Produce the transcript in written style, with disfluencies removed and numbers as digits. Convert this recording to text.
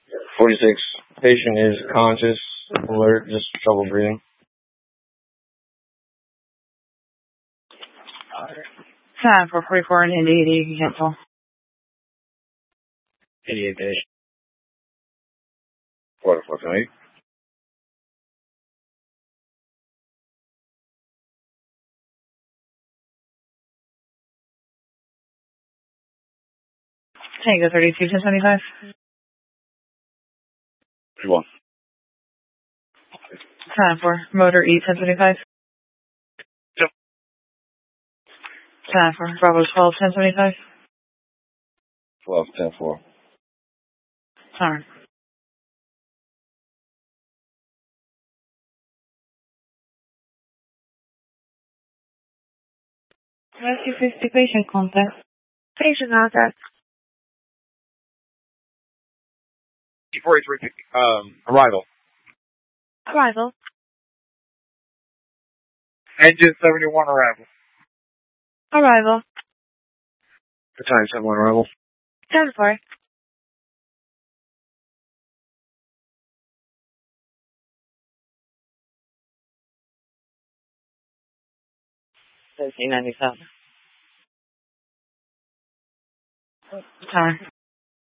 46. Patient is conscious, alert, just trouble breathing. Time for 44 and Indy, you can cancel. 88 days. What the fuck, right? Tango 32, 1075. 31. Time for Motor E, 1075. Yep. Time for Bravo 12, 1075. 12, 10, 4. Sorry. Rescue 50 patient contact. Patient contact. 43, arrival. Arrival. Engine 71, arrival. Arrival. The time, 71, arrival. 10-4. $13.97. Sorry.